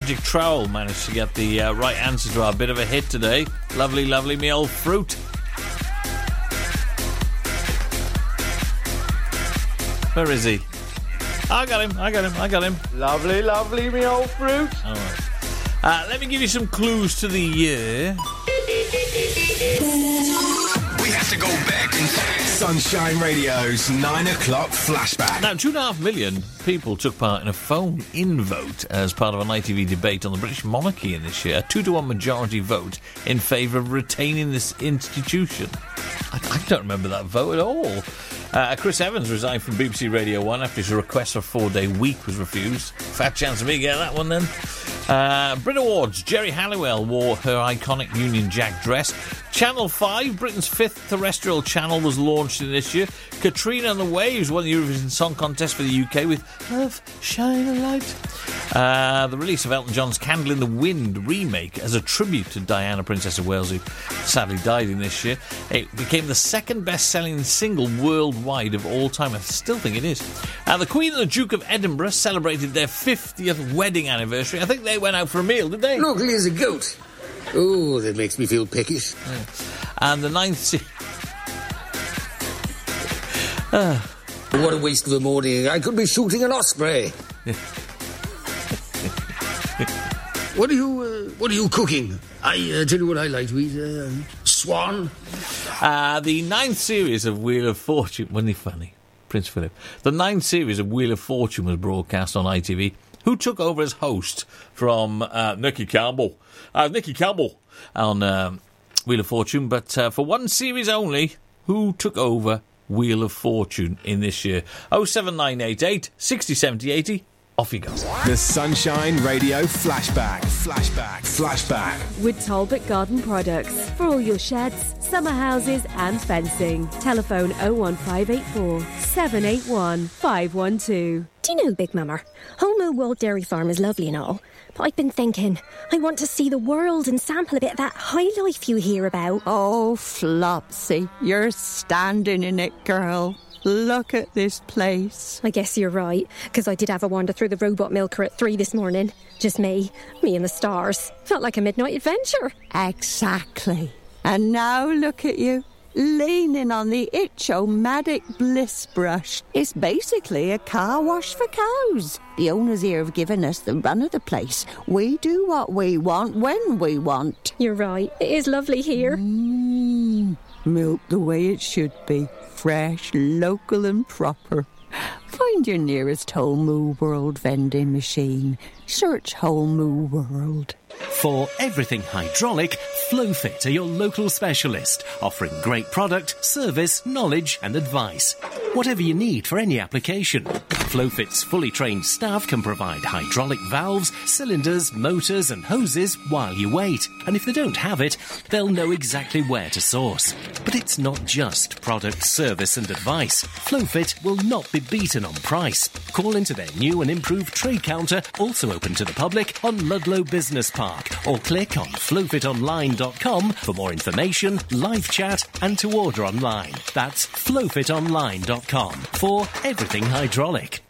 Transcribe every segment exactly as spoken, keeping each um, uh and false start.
Magic Trowel managed to get the uh, right answer to our bit of a hit today. Lovely, lovely, me old fruit. Where is he? I got him, I got him, I got him. Lovely, lovely, me old fruit. All right. Uh, let me give you some clues to the year. We have to go back in time. Sunshine Radio's nine o'clock flashback. Now, two and a half million people took part in a phone-in vote as part of an I T V debate on the British monarchy in this year. A two to one majority vote in favour of retaining this institution. I, I don't remember that vote at all. Uh, Chris Evans resigned from B B C Radio one after his request for a four-day week was refused. Fat chance of me getting that one then. Uh, Brit Awards, Geri Halliwell wore her iconic Union Jack dress. Channel five, Britain's fifth terrestrial channel, was launched in this year. Katrina and the Waves won the Eurovision Song Contest for the U K with Love, Shine a Light. Uh, the release of Elton John's Candle in the Wind remake as a tribute to Diana, Princess of Wales, who sadly died in this year. It became the second best-selling single worldwide of all time. I still think it is. Uh, the Queen and the Duke of Edinburgh celebrated their fiftieth wedding anniversary. I think they went out for a meal, did they? Locally as a goat. Oh, that makes me feel peckish. Yeah. And the ninth... Se- uh. What a waste of a morning. I could be shooting an osprey. What are you, uh, what are you cooking? I uh, tell you what I like to eat. Uh, swan. Uh, the ninth series of Wheel of Fortune... Wasn't he funny? Prince Philip. The ninth series of Wheel of Fortune was broadcast on I T V. Who took over as host from uh, Nicky Campbell? Uh, Nicky Campbell on um, Wheel of Fortune, but uh, for one series only, who took over Wheel of Fortune in this year? oh seven nine eight eight, six oh, seven oh, eighty. Off you go. The Sunshine Radio Flashback. Flashback. Flashback. With Talbot Garden Products. For all your sheds, summer houses and fencing. Telephone oh one five eight four, seven eight one, five one two. Do you know, Big Mama, Whole Mill World Dairy Farm is lovely and all, but I've been thinking, I want to see the world and sample a bit of that high life you hear about. Oh, Flopsy, you're standing in it, girl. Look at this place. I guess you're right, because I did have a wander through the robot milker at three this morning. Just me, me and the stars. Felt like a midnight adventure. Exactly. And now look at you, leaning on the Itch-O-Matic Bliss brush. It's basically a car wash for cows. The owners here have given us the run of the place. We do what we want when we want. You're right. It is lovely here. Mmm, milk the way it should be. Fresh, local and proper. Find your nearest Whole Moo World vending machine. Search Whole Moo World. For everything hydraulic, Flowfit are your local specialist, offering great product, service, knowledge and advice. Whatever you need for any application. Flowfit's fully trained staff can provide hydraulic valves, cylinders, motors and hoses while you wait. And if they don't have it, they'll know exactly where to source. But it's not just product, service and advice. Flowfit will not be beaten on price. Call into their new and improved trade counter, also open to the public, on Ludlow Business Park, or click on flowfit online dot com for more information, live chat and to order online. That's flowfit online dot com for everything hydraulic.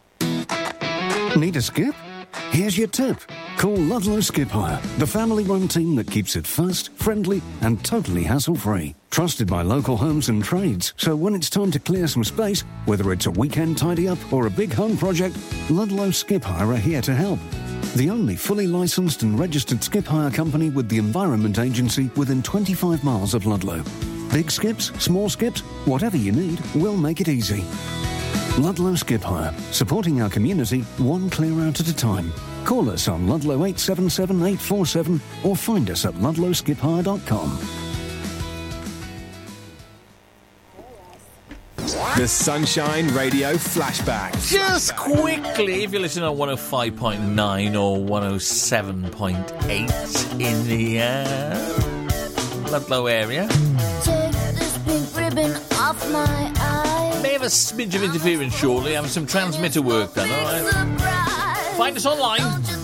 Need a skip? Here's your tip. Call Ludlow Skip Hire, the family-run team that keeps it fast, friendly and totally hassle-free. Trusted by local homes and trades, so when it's time to clear some space, whether it's a weekend tidy-up or a big home project, Ludlow Skip Hire are here to help. The only fully licensed and registered skip hire company with the Environment Agency within twenty-five miles of Ludlow. Big skips, small skips, whatever you need, we'll make it easy. Ludlow Skip Hire, supporting our community one clear out at a time. Call us on Ludlow eight seven seven, eight four seven or find us at ludlow skip hire dot com. The Sunshine Radio Flashback. Just quickly, if you're listening on one oh five point nine or one oh seven point eight in the uh, Ludlow area. Take this pink ribbon off my eye. May have a smidge of interference shortly, having some transmitter work done, alright? Find us online.